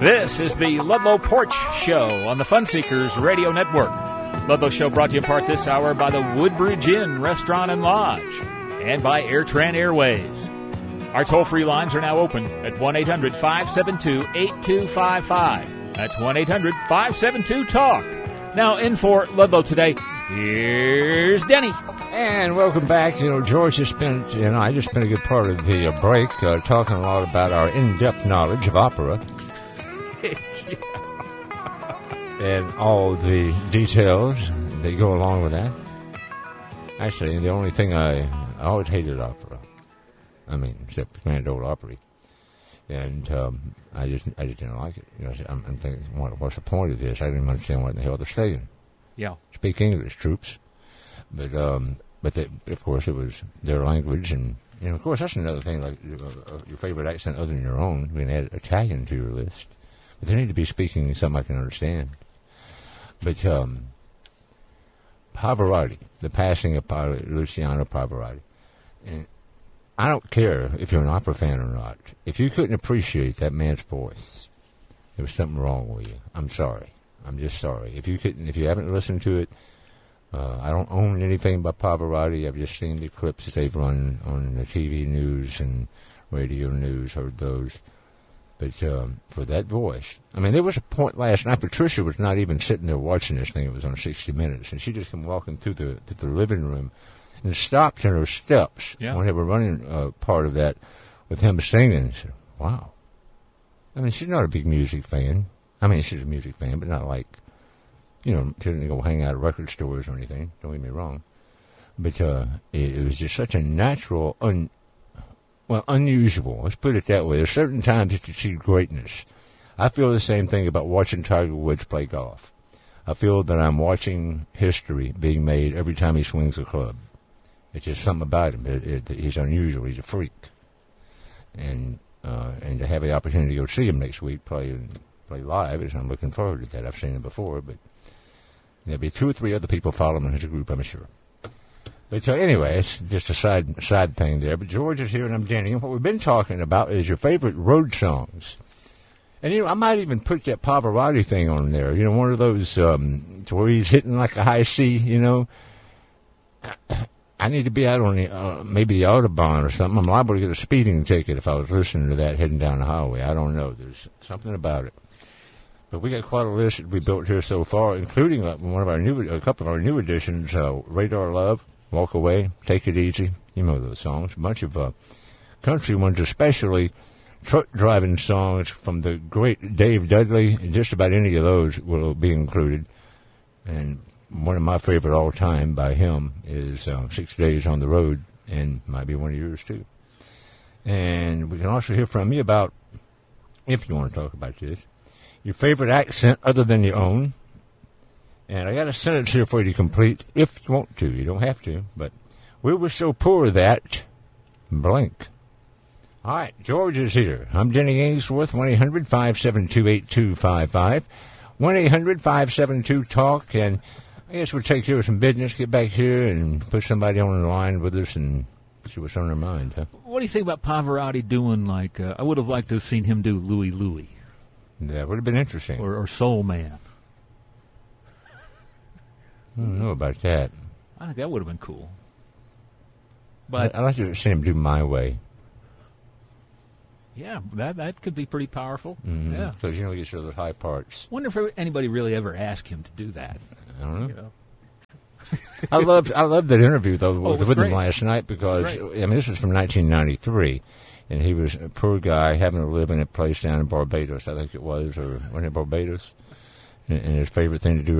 This is the Ludlow Porch Show on the Funseekers Radio Network. Ludlow Show brought to you in part this hour by the Woodbridge Inn Restaurant and Lodge and by AirTran Airways. Our toll-free lines are now open at 1-800-572-8255. That's 1-800-572-TALK. Now in for Ludlow today, here's Denny. And welcome back. George just spent, I just spent a good part of the break talking a lot about our in-depth knowledge of opera. And all the details that go along with that. Actually, the only thing I always hated opera. I mean, except the Grand Ole Opry. And I just didn't like it. I'm thinking, what's the point of this? I didn't understand what the hell they're saying. Yeah. Speak English, troops. But of course, it was their language. And, of course, that's another thing, like your favorite accent other than your own. We can add Italian to your list. But they need to be speaking something I can understand. But Pavarotti, the passing of Luciano Pavarotti. And I don't care if you're an opera fan or not. If you couldn't appreciate that man's voice, there was something wrong with you. I'm sorry. I'm just sorry. If you haven't listened to it, I don't own anything by Pavarotti. I've just seen the clips that they've run on the TV news and radio news, heard those. But for that voice, I mean, there was a point last night. Patricia was not even sitting there watching this thing. It was on 60 Minutes, and she just came walking through the living room and stopped in her steps when they were running part of that with him singing. And said, "Wow!" I mean, she's not a big music fan. I mean, she's a music fan, but not like, she didn't go hang out at record stores or anything. Don't get me wrong. But it was just such a natural, unusual. Let's put it that way. There's certain times that you see greatness. I feel the same thing about watching Tiger Woods play golf. I feel that I'm watching history being made every time he swings a club. It's just something about him. He's unusual. He's a freak. And to have the opportunity to go see him next week play live, I'm looking forward to that. I've seen him before, but there'll be 2 or 3 other people following his group, I'm sure. But so anyway, it's just a side thing there. But George is here and I'm Danny. And what we've been talking about is your favorite road songs. And, I might even put that Pavarotti thing on there. One of those to where he's hitting like a high C, I need to be out on maybe the Autobahn or something. I'm liable to get a speeding ticket if I was listening to that heading down the highway. I don't know. There's something about it. But we got quite a list that we built here so far, including a couple of our new additions, Radar Love, Walk Away, Take It Easy. You know those songs. A bunch of country ones, especially truck driving songs from the great Dave Dudley. And just about any of those will be included. And one of my favorite all time by him is 6 Days on the Road, and might be one of yours too. And we can also hear from you about, if you want to talk about this, your favorite accent other than your own. And I got a sentence here for you to complete if you want to. You don't have to, but we were so poor that blank. All right, George is here. I'm Denny Ainsworth, 1-800-572-8255, 1-800-572-TALK, and I guess we'll take care of some business, get back here, and put somebody on the line with us and see what's on their mind, huh? What do you think about Pavarotti doing, I would have liked to have seen him do Louie Louie. That would have been interesting. Or Soul Man. I don't know about that. I think that would have been cool. But I'd like to see him do My Way. Yeah, that could be pretty powerful. Mm-hmm. Yeah. Because, he gets those high parts. Wonder if anybody really ever asked him to do that. I don't know. I loved that interview, though, with him last night because, this is from 1993. And he was a poor guy having to live in a place down in Barbados, I think it was, or wasn't it Barbados? And his favorite thing to do